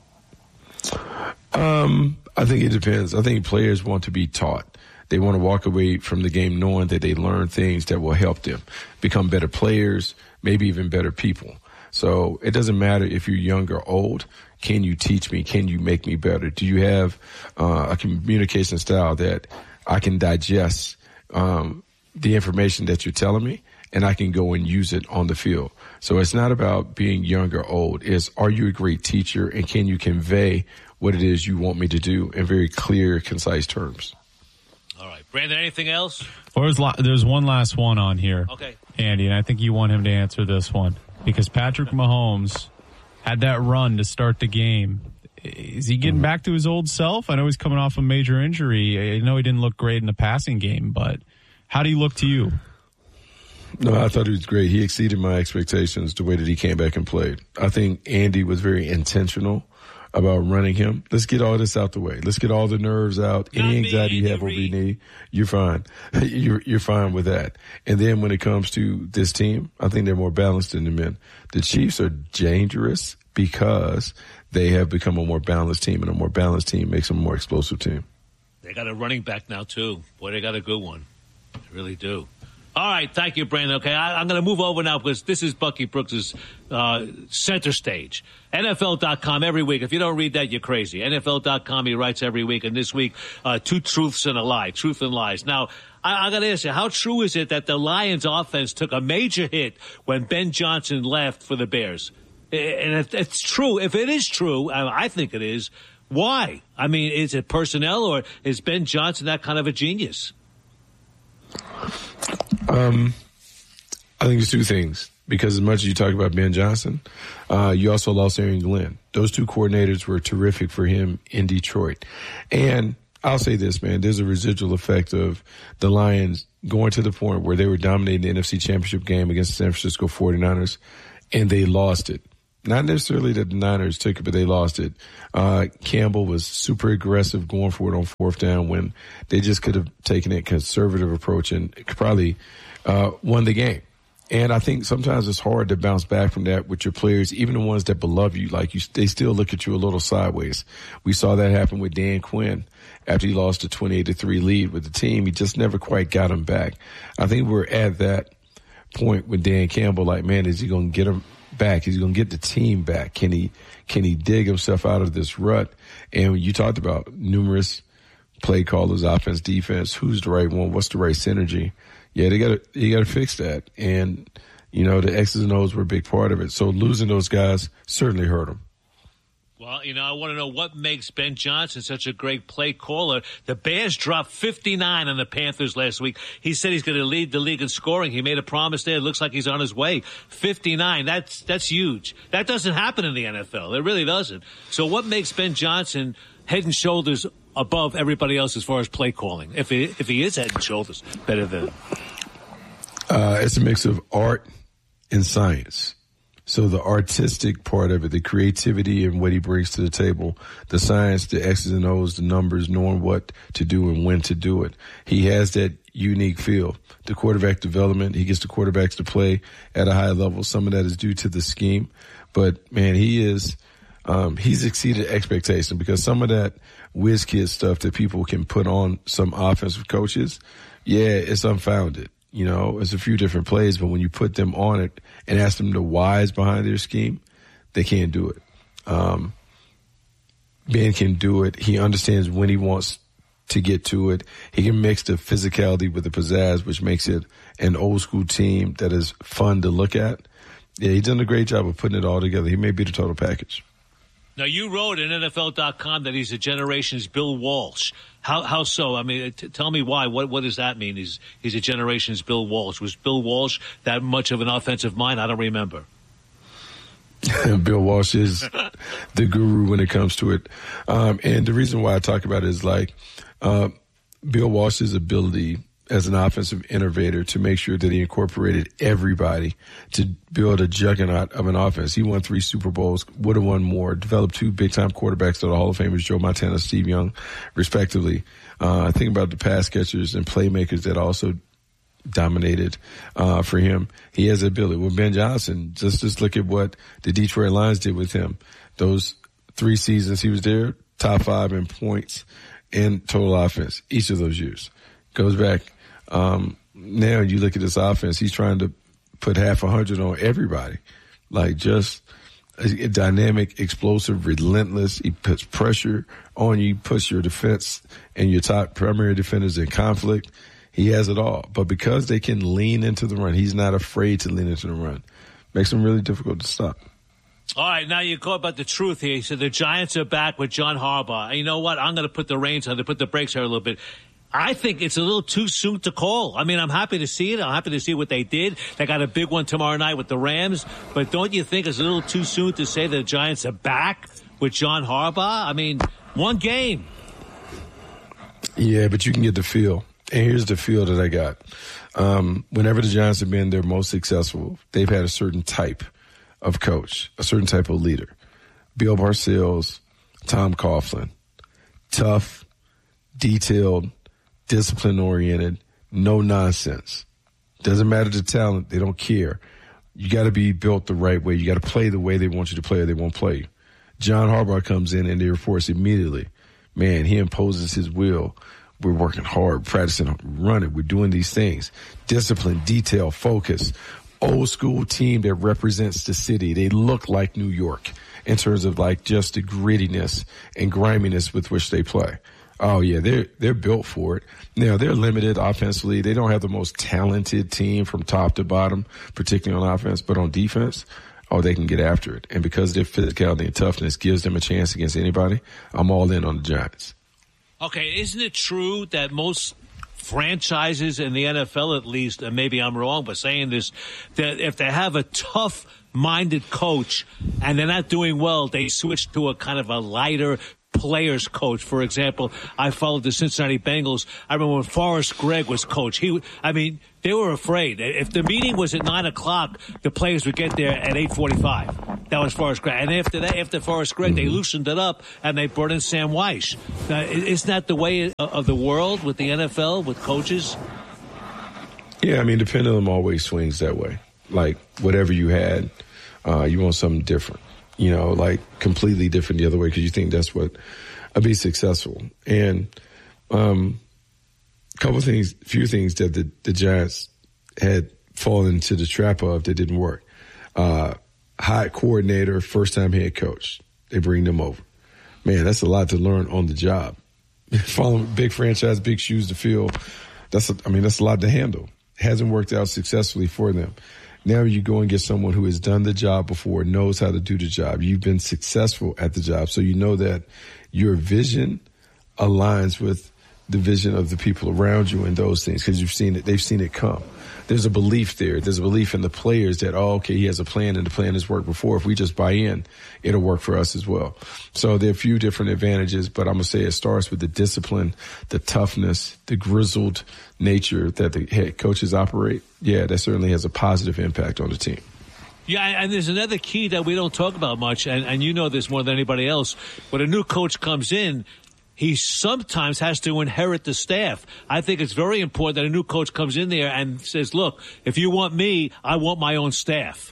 Um, I think it depends. I think players want to be taught. They want to walk away from the game knowing that they learn things that will help them become better players, maybe even better people. So it doesn't matter if you're young or old. Can you teach me? Can you make me better? Do you have uh, a communication style that I can digest um, the information that you're telling me, and I can go and use it on the field? So it's not about being young or old. It's, are you a great teacher, and can you convey what it is you want me to do in very clear, concise terms? All right. Brandon, anything else? Well, there's, there's one last one on here, okay, Andy, and I think you want him to answer this one because Patrick Mahomes had that run to start the game. Is he getting back to his old self? I know he's coming off a major injury. I know he didn't look great in the passing game, but how do he look to you? No, I thought he was great. He exceeded my expectations the way that he came back and played. I think Andy was very intentional about running him. Let's get all this out the way. Let's get all the nerves out. Not Any anxiety you have over your knee, you're fine. you're, you're fine with that. And then when it comes to this team, I think they're more balanced than the men. The Chiefs are dangerous because they have become a more balanced team, and a more balanced team makes them a more explosive team. They got a running back now, too. Boy, they got a good one. They really do. All right, thank you, Brandon. Okay, I, I'm going to move over now because this is Bucky Brooks' uh, center stage. N F L dot com every week. If you don't read that, you're crazy. N F L dot com, he writes every week. And this week, uh, two truths and a lie, truth and lies. Now, I, I got to ask you, how true is it that the Lions offense took a major hit when Ben Johnson left for the Bears? And if it's true, if it is true, I think it is, why? I mean, is it personnel or is Ben Johnson that kind of a genius? Um, I think it's two things. Because as much as you talk about Ben Johnson, uh, you also lost Aaron Glenn. Those two coordinators were terrific for him in Detroit. And I'll say this, man, there's a residual effect of the Lions going to the point where they were dominating the N F C Championship game against the San Francisco forty-niners, and they lost it. Not necessarily that the Niners took it, but they lost it. Uh, Campbell was super aggressive going for it on fourth down when they just could have taken a conservative approach and probably uh, won the game. And I think sometimes it's hard to bounce back from that with your players, even the ones that beloved you. Like you, they still look at you a little sideways. We saw that happen with Dan Quinn after he lost a twenty-eight to three lead with the team. He just never quite got him back. I think we're at that point with Dan Campbell. Like, man, is he going to get him back? Is he going to get the team back? Can he, can he dig himself out of this rut? And you talked about numerous play callers, offense, defense. Who's the right one? What's the right synergy? Yeah, they got to, you got to fix that. And, you know, the X's and O's were a big part of it. So losing those guys certainly hurt them. Well, you know, I want to know what makes Ben Johnson such a great play caller. The Bears dropped fifty-nine on the Panthers last week. He said he's going to lead the league in scoring. He made a promise there. It looks like he's on his way. fifty-nine, that's that's huge. That doesn't happen in the N F L. It really doesn't. So what makes Ben Johnson head and shoulders above everybody else as far as play calling, if he, if he is head and shoulders better than? Uh, it's a mix of art and science. So the artistic part of it, the creativity and what he brings to the table, the science, the X's and O's, the numbers, knowing what to do and when to do it. He has that unique feel. The quarterback development, he gets the quarterbacks to play at a high level. Some of that is due to the scheme. But, man, he is um, – he's exceeded expectation because some of that whiz kid stuff that people can put on some offensive coaches, yeah, it's unfounded. You know, it's a few different plays, but when you put them on it and ask them the whys behind their scheme, they can't do it. Um, Ben can do it. He understands when he wants to get to it. He can mix the physicality with the pizzazz, which makes it an old school team that is fun to look at. Yeah, he's done a great job of putting it all together. He may be the total package. Now, you wrote in N F L dot com that he's a generation's Bill Walsh. How how so? I mean, t- tell me why. What what does that mean? He's he's a generation's Bill Walsh. Was Bill Walsh that much of an offensive mind? I don't remember. Bill Walsh is the guru when it comes to it. Um, and the reason why I talk about it is like uh, Bill Walsh's ability as an offensive innovator to make sure that he incorporated everybody to build a juggernaut of an offense. He won three Super Bowls, would have won more, developed two big-time quarterbacks that are Hall of Famers, Joe Montana, Steve Young, respectively. Uh, I think about the pass catchers and playmakers that also dominated uh, for him. He has the ability. With Ben Johnson, just, just look at what the Detroit Lions did with him. Those three seasons he was there, top five in points and total offense each of those years. Goes back. Um, now you look at this offense, he's trying to put half a hundred on everybody. Like just a, a dynamic, explosive, relentless. He puts pressure on you, puts your defense and your top primary defenders in conflict. He has it all. But because they can lean into the run, he's not afraid to lean into the run. Makes him really difficult to stop. All right, now you call about the truth here. He said the Giants are back with John Harbaugh. And you know what? I'm going to put the reins on, to put the brakes on a little bit. I think it's a little too soon to call. I mean, I'm happy to see it. I'm happy to see what they did. They got a big one tomorrow night with the Rams. But don't you think it's a little too soon to say the Giants are back with John Harbaugh? I mean, one game. Yeah, but you can get the feel. And here's the feel that I got. Um, whenever the Giants have been their most successful, they've had a certain type of coach, a certain type of leader. Bill Parcells, Tom Coughlin. Tough, detailed, discipline-oriented, no nonsense. Doesn't matter the talent. They don't care. You got to be built the right way. You got to play the way they want you to play or they won't play you. John Harbaugh comes in and they're forced immediately. Man, he imposes his will We're working hard, practicing, running. We're doing these things. Discipline, detail, focus. Old school team that represents the city. They look like New York in terms of like just the grittiness and griminess with which they play. Oh yeah, they're they're built for it. Now they're limited offensively. They don't have the most talented team from top to bottom, particularly on offense, but on defense, oh, they can get after it. And because their physicality and toughness gives them a chance against anybody, I'm all in on the Giants. Okay, isn't it true that most franchises in the N F L, at least, and maybe I'm wrong by saying this, that if they have a tough-minded coach and they're not doing well, they switch to a kind of a lighter players coach? For example, I followed the Cincinnati Bengals. I remember when Forrest Gregg was coach. He, I mean, they were afraid. If the meeting was at nine o'clock, the players would get there at eight forty-five. That was Forrest Gregg. And after that, after Forrest Gregg, mm-hmm. they loosened it up and they brought in Sam Weiss. Now, isn't that the way of the world with the N F L, with coaches? Yeah, I mean, the pendulum always swings that way. Like, whatever you had, uh, you want something different. You know, like completely different the other way because you think that's what would be successful. And um, a couple of things, few things that the, the Giants had fallen into the trap of that didn't work. Uh, hot coordinator, first-time head coach. They bring them over. Man, that's a lot to learn on the job. Following big franchise, big shoes to fill. That's, a, I mean, that's a lot to handle. It hasn't worked out successfully for them. Now you go and get someone who has done the job before, knows how to do the job. You've been successful at the job, so you know that your vision aligns with the vision of the people around you and those things because you've seen it. They've seen it come. There's a belief there. There's a belief in the players that, oh, okay, he has a plan and the plan has worked before. If we just buy in, it'll work for us as well. So there are a few different advantages, but I'm going to say it starts with the discipline, the toughness, the grizzled nature that the head coaches operate. Yeah, that certainly has a positive impact on the team. Yeah, and there's another key that we don't talk about much, and, and you know this more than anybody else. When a new coach comes in, he sometimes has to inherit the staff. I think it's very important that a new coach comes in there and says, look, if you want me, I want my own staff.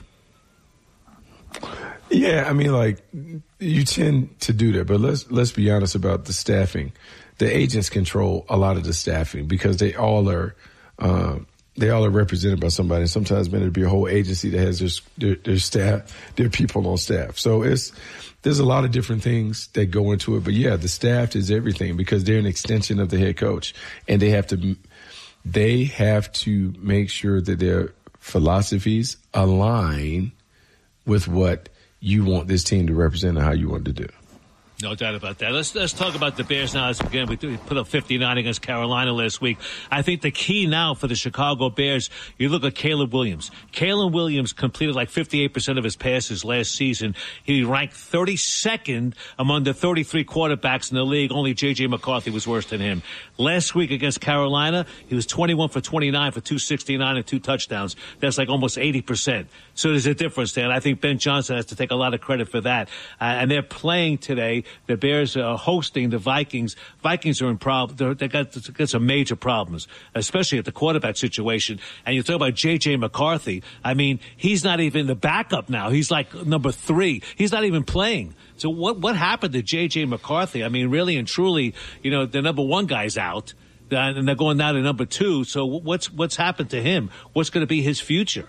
Yeah, I mean, like, you tend to do that, but let's let's be honest about the staffing. The agents control a lot of the staffing because they all are um, they all are represented by somebody. Sometimes, man, it'd be a whole agency that has their, their, their staff, their people on staff. So it's there's a lot of different things that go into it. But yeah, the staff is everything because they're an extension of the head coach, and they have to they have to make sure that their philosophies align with what you want this team to represent and how you want to do. No doubt about that. Let's let's talk about the Bears now. Again, we put up fifty-nine against Carolina last week. I think the key now for the Chicago Bears, you look at Caleb Williams. Caleb Williams completed like fifty-eight percent of his passes last season. He ranked thirty-second among the thirty-three quarterbacks in the league. Only J J. McCarthy was worse than him. Last week against Carolina, he was twenty-one for twenty-nine for two sixty-nine and two touchdowns. That's like almost eighty percent. So there's a difference there, and I think Ben Johnson has to take a lot of credit for that. Uh, and they're playing today. The Bears are hosting the Vikings. Vikings are in problem. They got, they got some major problems, especially at the quarterback situation. And you talk about J J. McCarthy. I mean, he's not even the backup now. He's like number three. He's not even playing. So what what happened to J J. McCarthy? I mean, really and truly, you know, the number one guy's out, and they're going down to number two. So what's what's happened to him? What's going to be his future?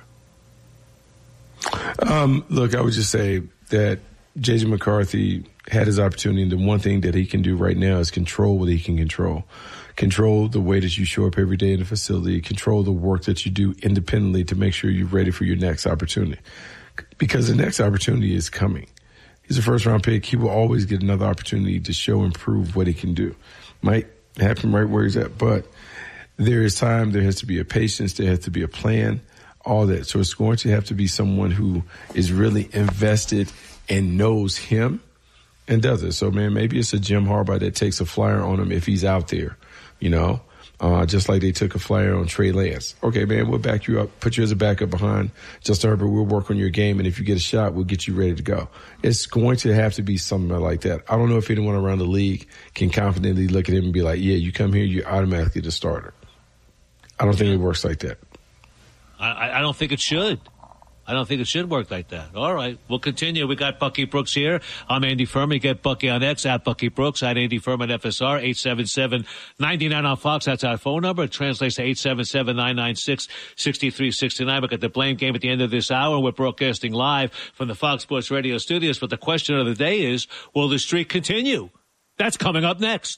Um, look, I would just say that J J. McCarthy had his opportunity, and the one thing that he can do right now is control what he can control. Control the way that you show up every day in the facility. Control the work that you do independently to make sure you're ready for your next opportunity. Because the next opportunity is coming. He's a first-round pick. He will always get another opportunity to show and prove what he can do. Might happen right where he's at, but there is time. There has to be a patience. There has to be a plan, all that. So it's going to have to be someone who is really invested and knows him and does it. So, man, maybe it's a Jim Harbaugh that takes a flyer on him if he's out there, you know, uh, just like they took a flyer on Trey Lance. Okay, man, we'll back you up, put you as a backup behind Justin Herbert. We'll work on your game, and if you get a shot, we'll get you ready to go. It's going to have to be something like that. I don't know if anyone around the league can confidently look at him and be like, yeah, you come here, you're automatically the starter. I don't think it works like that. I, I don't think it should. I don't think it should work like that. All right, we'll continue. We got Bucky Brooks here. I'm Andy Furman. Get Bucky on X at Bucky Brooks, at Andy Furman F S R, eight seven seven, nine nine on Fox. That's our phone number. It translates to eight seven seven, nine nine six, six three six nine. We got the Blame Game at the end of this hour. We're broadcasting live from the Fox Sports Radio studios. But the question of the day is, will the streak continue? That's coming up next.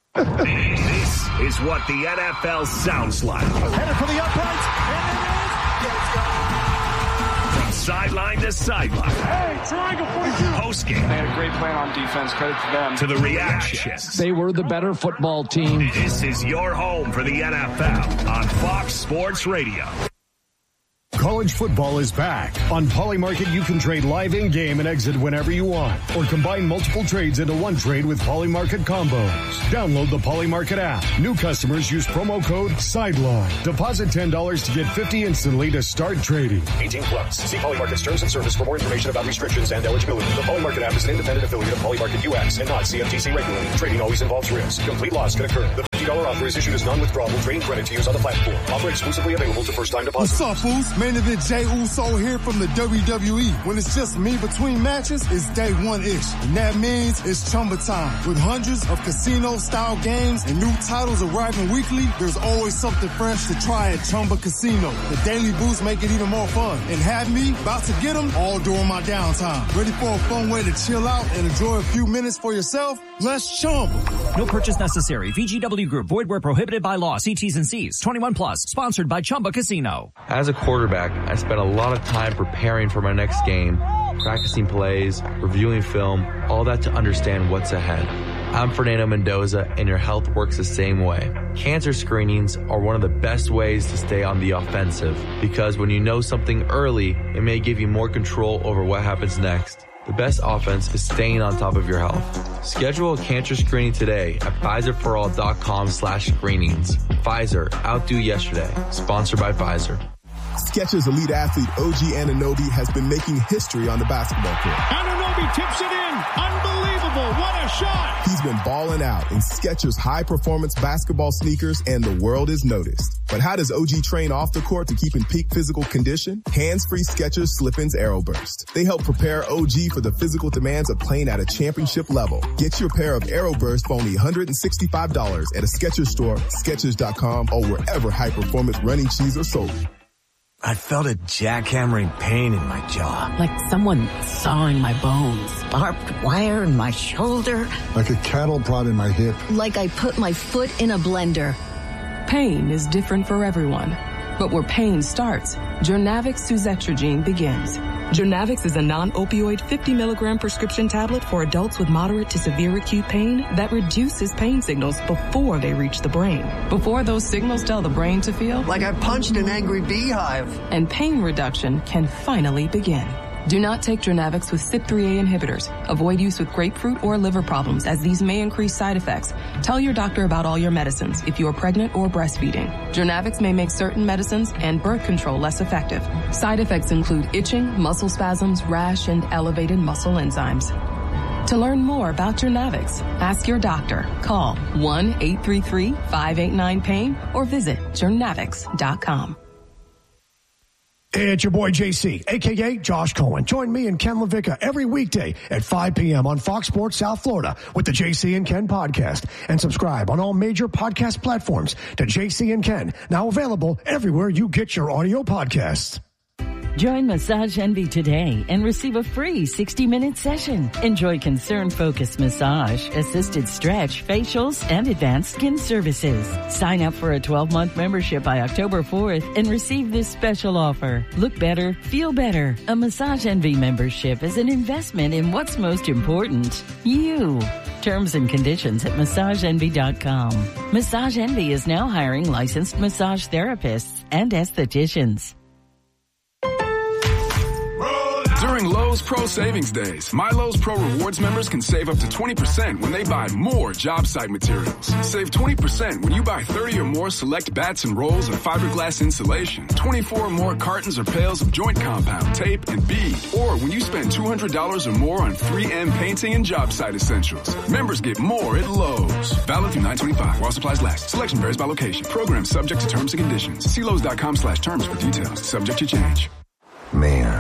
This is what the N F L sounds like. Headed for the uprights, and it is. From sideline to sideline. Hey, triangle forty-two. Post game. They had a great plan on defense. Credit to them. To the reactions. They were the better football team. This is your home for the N F L on Fox Sports Radio. College football is back. On Polymarket, you can trade live in-game and exit whenever you want, or combine multiple trades into one trade with Polymarket combos. Download the Polymarket app. New customers use promo code SIDELINE. Deposit ten dollars to get fifty dollars instantly to start trading. eighteen plus. See Polymarket's terms and service for more information about restrictions and eligibility. The Polymarket app is an independent affiliate of Polymarket U S and not C F T C regulated. Trading always involves risk. Complete loss can occur. The fifty dollars offer is issued as non-withdrawable trading credit to use on the platform. Offer exclusively available to first-time depositors. What's up, fools? Main event Jey Uso here from the W W E. When it's just me between matches, it's day one-ish. And that means it's Chumba time. With hundreds of casino-style games and new titles arriving weekly, there's always something fresh to try at Chumba Casino. The daily boosts make it even more fun. And have me about to get them all during my downtime. Ready for a fun way to chill out and enjoy a few minutes for yourself? Let's Chumba. No purchase necessary. V G W Group. Void where prohibited by law. See T's and C's. twenty-one plus. Sponsored by Chumba Casino. As a quarterback, I spent a lot of time preparing for my next game, practicing plays, reviewing film, all that to understand what's ahead. I'm Fernando Mendoza, and your health works the same way. Cancer screenings are one of the best ways to stay on the offensive, because when you know something early, it may give you more control over what happens next. The best offense is staying on top of your health. Schedule a cancer screening today at Pfizerforall.com slash screenings. Pfizer, outdo yesterday. Sponsored by Pfizer. Skechers elite athlete O G Anunoby has been making history on the basketball court. Anunoby tips it in. Unbelievable. What a shot. He's been balling out in Skechers high-performance basketball sneakers, and the world is noticed. But how does O G train off the court to keep in peak physical condition? Hands-free Skechers Slip-ins Aeroburst. They help prepare O G for the physical demands of playing at a championship level. Get your pair of Aeroburst for only one hundred sixty-five dollars at a Skechers store, Skechers dot com, or wherever high-performance running shoes are sold. I felt a jackhammering pain in my jaw. Like someone sawing my bones. Barbed wire in my shoulder. Like a cattle prod in my hip. Like I put my foot in a blender. Pain is different for everyone. But where pain starts, Journavx Suzetrigine begins. Journavx is a non-opioid fifty milligram prescription tablet for adults with moderate to severe acute pain that reduces pain signals before they reach the brain. Before those signals tell the brain to feel like I punched an angry beehive. And pain reduction can finally begin. Do not take Journavx with C Y P three A inhibitors. Avoid use with grapefruit or liver problems, as these may increase side effects. Tell your doctor about all your medicines if you are pregnant or breastfeeding. Journavx may make certain medicines and birth control less effective. Side effects include itching, muscle spasms, rash, and elevated muscle enzymes. To learn more about Journavx, ask your doctor. Call one eight three three, five eight nine, pain or visit journavx dot com. Hey, it's your boy J C, a k a. Josh Cohen. Join me and Ken LaVicka every weekday at five p.m. on Fox Sports South Florida with the J C and Ken podcast. And subscribe on all major podcast platforms to J C and Ken, now available everywhere you get your audio podcasts. Join Massage Envy today and receive a free sixty minute session. Enjoy concern-focused massage, assisted stretch, facials, and advanced skin services. Sign up for a twelve month membership by October fourth and receive this special offer. Look better, feel better. A Massage Envy membership is an investment in what's most important, you. Terms and conditions at massage envy dot com. Massage Envy is now hiring licensed massage therapists and estheticians. During Lowe's Pro Savings Days, My Lowe's Pro Rewards members can save up to twenty percent when they buy more job site materials. Save twenty percent when you buy thirty or more select bats and rolls of fiberglass insulation, twenty-four or more cartons or pails of joint compound, tape, and bead, or when you spend two hundred dollars or more on three M painting and job site essentials. Members get more at Lowe's. Valid through nine twenty-five while supplies last. Selection varies by location. Program subject to terms and conditions. See Lowe's dot com slash terms for details. Subject to change. Man,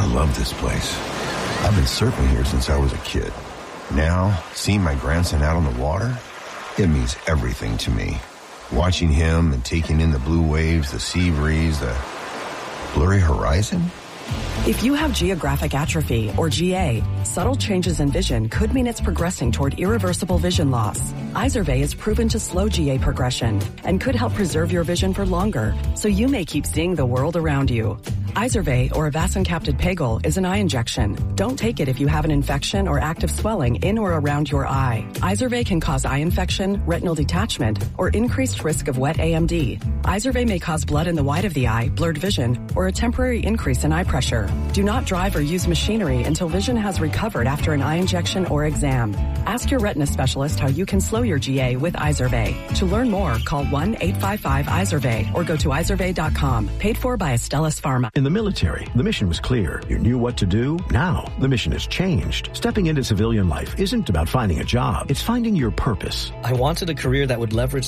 I love this place. I've been surfing here since I was a kid. Now, seeing my grandson out on the water, it means everything to me. Watching him and taking in the blue waves, the sea breeze, the blurry horizon. If you have geographic atrophy, or G A, subtle changes in vision could mean it's progressing toward irreversible vision loss. Izervay is proven to slow G A progression and could help preserve your vision for longer, so you may keep seeing the world around you. Izervay, or avacincaptad pegol, is an eye injection. Don't take it if you have an infection or active swelling in or around your eye. Izervay can cause eye infection, retinal detachment, or increased risk of wet A M D. Izervay may cause blood in the white of the eye, blurred vision, or a temporary increase in eye pressure. Do not drive or use machinery until vision has recovered after an eye injection or exam. Ask your retina specialist how you can slow your G A with Izervay. To learn more, call one eight five five Izervay or go to izervay dot com. Paid for by Astellas Pharma. In the military, the mission was clear. You knew what to do. Now, the mission has changed. Stepping into civilian life isn't about finding a job. It's finding your purpose. I wanted a career that would leverage